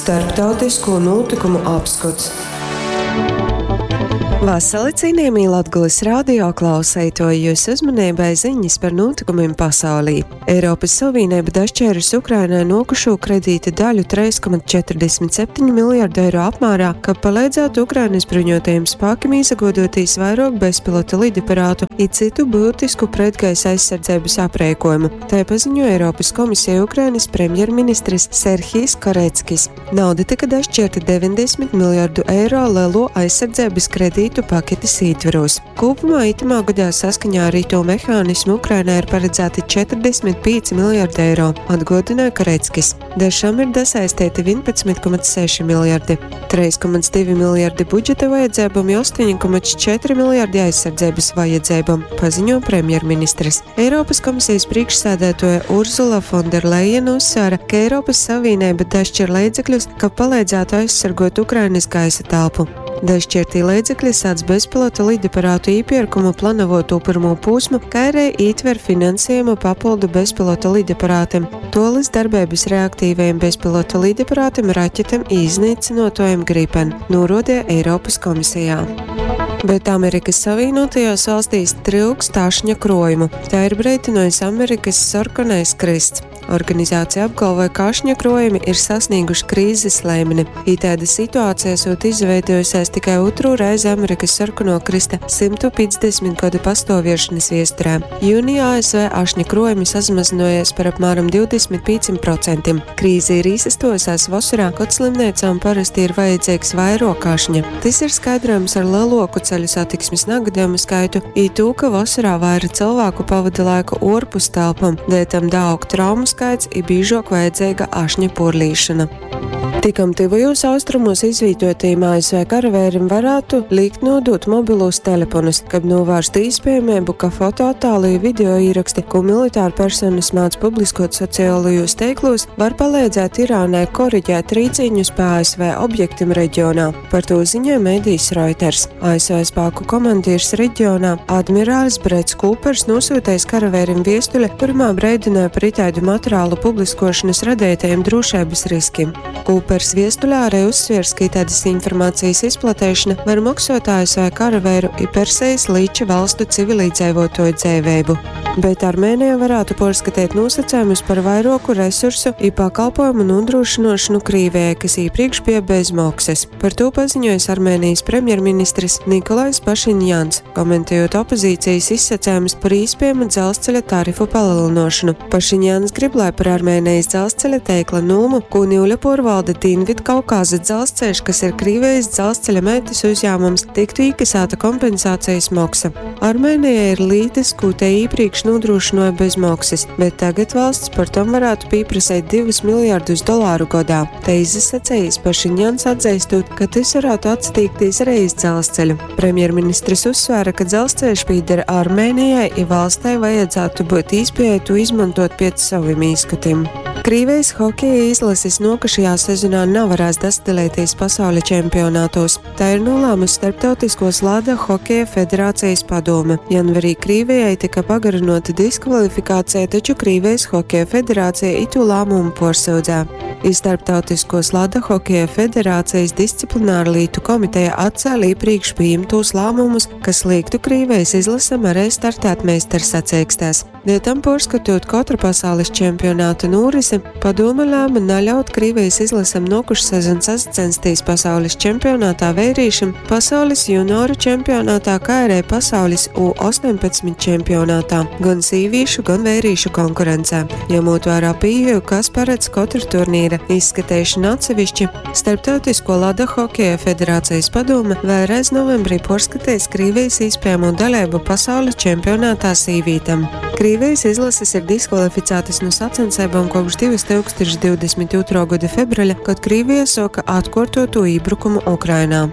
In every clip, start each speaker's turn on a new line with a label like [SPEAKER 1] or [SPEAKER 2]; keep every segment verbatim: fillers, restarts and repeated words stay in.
[SPEAKER 1] Starptautisko notikumu apskats.
[SPEAKER 2] Vasali cienījamie Latgulis radio klausētoji, jūs uzmanībai ziņas par notikumiem pasaulī. Eiropas Savienība dašķērusi Ukrainai nokušo kredīta daļu trīs komats četrdesmit septiņi miljardu eiro apmērā, ka palīdzētu Ukrainas bruņotajiem spēkiem izagodotīs vairāk bezpilota lidaparātu un citu būtisku pretgaisa aizsardzības aprēkojumu. Tā paziņoja Eiropas komisija Ukrainas premjerministrs Serhijs Kareckis. Nauda tika dašķērta deviņdesmit miljardu eiro lielo aizsardzības kredītu paketes ietvaros. Kopumā itamā gadā saskaņā ar to mehānismu Ukrainai ir paredzēti četrdesmit pieci miljardi eiro, atgādināja Kareckis. Dažām ir dasaistīti vienpadsmit komats seši miljardi, trīs komats divi miljardi budžeta vajadzībām un astoņi komats četri miljardi aizsardzības vajadzībām, paziņo premjerministrs. Eiropas komisijas priekšsēdētāja Ursula Fonderlejena uzsvēra, ka Eiropas Savienība dašķir līdzekļus, ka palīdzētu aizsargot Ukrainas gaisa telpu. Dašķirtī līdzekļi sāc bezpilota lidaparātu īpirkumu planavoto pirmo posmu, kā arī ietver finansējumu papildu bezpilota lidaparātiem, tolis darbības reaktīvajiem bezpilota lidaparātiem, raķetam iznīcinotojiem Gripen, norādīja Eiropas komisijā. Bet Amerikas Savienotajās valstīs trūkst tašņa krojumu. Tā ir brīdinājis Amerikas sarkanais krists. Organizācija apgalvoja, ka ašņa krojumi ir sasnieguši krīzes līmeni. Tāda situācija esot izveidojusies tikai otro reizi Amerikas sarkano krista simt piecdesmit gadu pastāviešanas viesturē. Jūnijā A S V ašņa krojumi samazinājies par apmēram divdesmit pieciem procentiem. Krīze ir izsastojusies vasarā, kad slimnīcām parasti ir vajadzīgs vairāk ašņa. Tas ir skaidrojums ar lielāku ceļu satiksmes negadījumu skaitu, un to, ka vasarā vairāk cilvēku pavada laiku ārpus telpām, dēļ tam daudz traumu skaits ir biežāk vajadzīga ašņa porlīšana. Tikam tuvajos austrumos izvītotajiem A S V karavērim varētu likt nodot mobilos telefonus, kad novērstu iespējamību, ka fotoattēlu video ieraksti, ko militāri personas māc publiskot sociālajos tīklos, var palīdzēt Irānai koriģēt rīcīņus pa A S V objektiem reģionā. Par to ziņoja medijs Reuters. A S V spēku komandieris reģionā admirālis Brets Kūpers nosūtējis karavērim viestuļi, kurmā breidināja par itāļu materiālu publiskošanas radītajiem drošības riskiem. Kūpers viestuļā arī uzsviers, ka tādas informācijas izplatēšana var maksāt A S V karavēru un Persijas līča valstu civilizējoto dzīvību. Bet Armēnija varētu pārskatīt nosacījumus par vairāku resursu un pakalpojumu nodrošināšanu Krievijai, kas iepriekš bija bez maksas. Par to paziņojis Armēnijas premjerministrs Nikolais Pašinjans, komentējot opozīcijas izsacījumus par iespējamu dzelzceļa tarifu palielināšanu. Pašinjans grib, lai par Armēnijas dzelzceļa tīkla nūmu, ko Nīļa porvalda Dienvidkaukāza dzelzceļš, kas ir Krievijas dzelzceļa meitas uzņēmums, tiktu iekasēta kompensācijas maksa. Armēnija ir lītis, ko te iepriekš nodrošināja bez maksas, bet tagad valsts par tom varētu pieprasīt divus miljardus dolāru gadā. Te izsacījis Pašinjans atzīstot, ka tas varētu attīstīties arī uz dzelzceļu. Premjerministrs uzsvēra, ka dzelzceļš pieder Armēnijai un valstai vajadzētu būt iespējai to izmantot pēc saviem izskatiem. Krievijas hokeja izlases nokašajā sezonā nevarēs dastilēties pasaules čempionātos. Tā ir nolēmusi Starptautiskos Lada hokeja federācijas padome. Janvarī Krievijai tika pagarinota diskvalifikācija, taču Krievijas hokeja federācija itu lēmumu pārsūdzē. Starptautiskos Lada hokeja federācijas disciplināra lītu komiteja atcēla iepriekš pieņemtos lēmumus, kas liektu Krievijas izlasam arī startēt meistaru sacīkstēs. Dēļ tam pārskatot katra pasaules čempionāta norise, padome lēma neļaut Krievijas izlasam nokušu sezonas sacensties pasaules čempionātā vīriešiem, pasaules junioru čempionātā, kā arī pasaules U astoņpadsmit čempionātā, gan sīvīšu, gan vīriešu konkurencē. Ņemot vērā pieeju, kas paredz katru turnīra izskatīšanu atsevišķi, Starptautisko Lada hokeja federācijas padome vēlreiz novembrī pārskatīs Krievijas iespējamo dalību pasaules čempionātā sīvītam. Krievijas izlases ir diskvalificētas no sacensībām kopš divi tūkstoši divdesmit otrā gada februāra, kad Krievija sāka atkārtotu iebrukumu Ukrainā.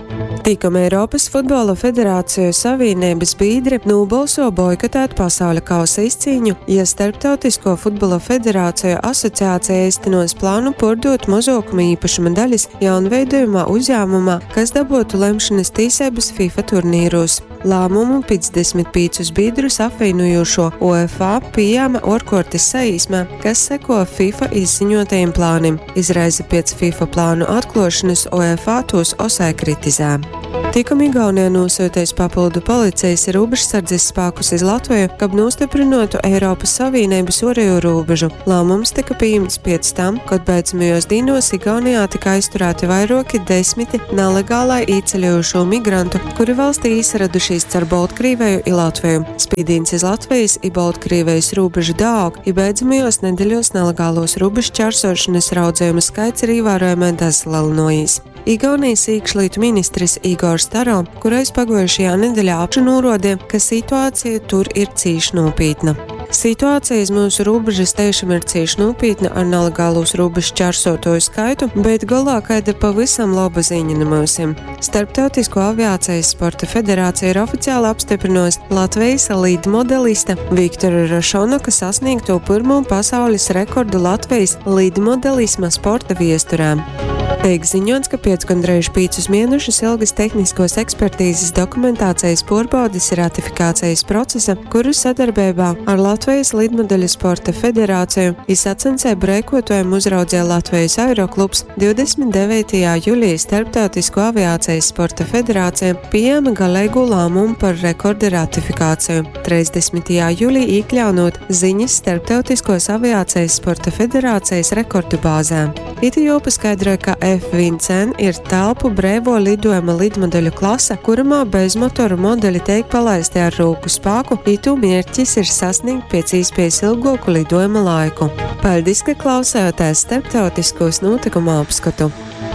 [SPEAKER 2] Tikam Eiropas Futbola Federāciju savienības biedri nobalso boikotēt pasaules kausa izcīņu, ja Starptautisko futbola federāciju asociācija īstenos plānu pārdot mazākuma īpašuma daļas jaunveidojumā uzņēmumā, kas dabūtu lemšanas tiesības FIFA turnīros. Lēmumu piecdesmit piecus biedrus apvienojošo UEFA pieņēma ārkārtas saīsmē, kas seko FIFA izziņotajiem plāniem. Izraize pēc FIFA plānu atklāšanas UEFA tos osai kritizē. Tikam Igaunijā nosūtais papildu policijas robežsardzes spēkus iz Latviju, kab nostiprinātu Eiropas Savienības ārējo robežu. Lēmums tika pieņemts pēc tam, kad beidzamajos dīnos Igaunijā tika aizturēti vairāki desmiti nelegālai īceļojušo migrantu, kuri valstī izradušies caur Baltkrieviju i Latviju. Spīdīns iz Latvijas i Baltkrievijas robežu dāog, i beidzamajos nedēļos nelegālos robežu čērsošanas raudzējumu skaits ir ievērojami dazlinājis. Igaunijas iekšlietu ministrs Igors Taro, kurais pagājušajā nedēļā apšanorodīja, ka situācija tur ir cīši nopietna. Situācija uz mūsu robežas tiešām ir cīši nopietna ar nelegālos robežu čērsotoju skaitu, bet galā kāda pavisam laba ziņa no mūsim. Starptautisko aviācijas sporta federācija ir oficiāli apstiprinājusi Latvijas līdmodelista Viktora Rašonaka sasniegto pirmo pasaules rekordu Latvijas līdmodelisma sporta viesturē. Tiek ziņots, ka pēc gandrīz piecus mēnešus ilgas tehniskos ekspertīzes dokumentācijas pārbaudes ratifikācijas procesa, kuru sadarbībā ar Latvijas līdmodeļu sporta federāciju izsacensēbu rēkotojumu uzraudzīja Latvijas Aeroklubs divdesmit devītajā jūlijā Starptautisko aviācijas sporta federācija pieņēma galīgu lēmumu par rekorda ratifikāciju. trīsdesmitajā jūlijā iekļaunot ziņas Starptautiskos aviācijas sporta federācijas rekordu bāzē. Iti jau paskaidroja, ka F viens N ir telpu brīvo lidojuma lidmodeļu klase, kurumā bezmotoru modeļi tiek palaisti ar rūku spēku, itu mērķis ir sasniegt pēc iespējas ilgāku lidojuma laiku. Paldies, ka klausījāties starptautiskos notikumu apskatu.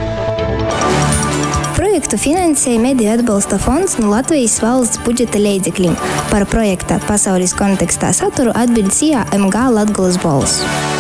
[SPEAKER 3] Projektu finansēja Mediju atbalsta fonds no Latvijas valsts budžeta līdzekļiem. Par projekta pasaules kontekstā saturu atbild S I A M G Latgolas balss.